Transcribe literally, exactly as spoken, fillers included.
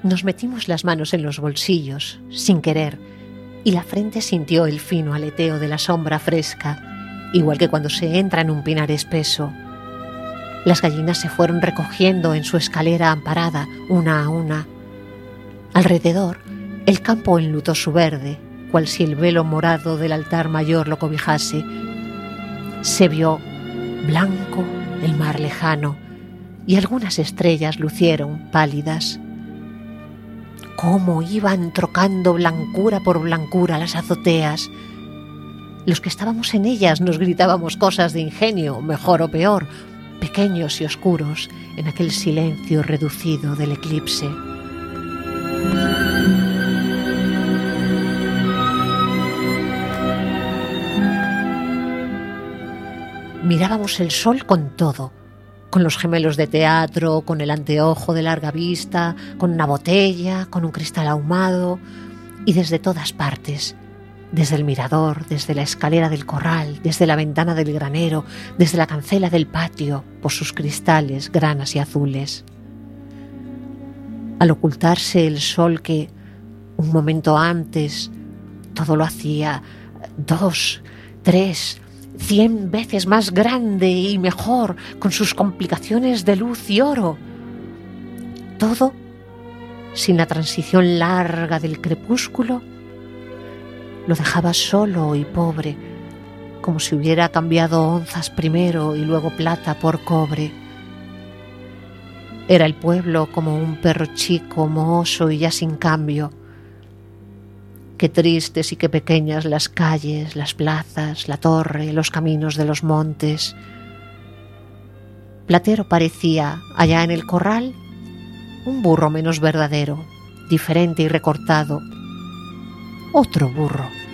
Nos metimos las manos en los bolsillos, sin querer, y la frente sintió el fino aleteo de la sombra fresca, igual que cuando se entra en un pinar espeso. Las gallinas se fueron recogiendo en su escalera amparada, una a una. Alrededor, el campo enlutó su verde, cual si el velo morado del altar mayor lo cobijase. Se vio blanco el mar lejano, y algunas estrellas lucieron pálidas. Cómo iban trocando blancura por blancura las azoteas. Los que estábamos en ellas nos gritábamos cosas de ingenio, mejor o peor, pequeños y oscuros, en aquel silencio reducido del eclipse. Mirábamos el sol con todo, con los gemelos de teatro, con el anteojo de larga vista, con una botella, con un cristal ahumado, y desde todas partes, desde el mirador, desde la escalera del corral, desde la ventana del granero, desde la cancela del patio, por sus cristales granas y azules. Al ocultarse el sol que, un momento antes, todo lo hacía dos, tres, cien veces más grande y mejor, con sus complicaciones de luz y oro. Todo sin la transición larga del crepúsculo, lo dejaba solo y pobre, como si hubiera cambiado onzas primero y luego plata por cobre. Era el pueblo como un perro chico, mohoso y ya sin cambio. Qué tristes y qué pequeñas las calles, las plazas, la torre, los caminos de los montes. Platero parecía, allá en el corral, un burro menos verdadero, diferente y recortado. Otro burro.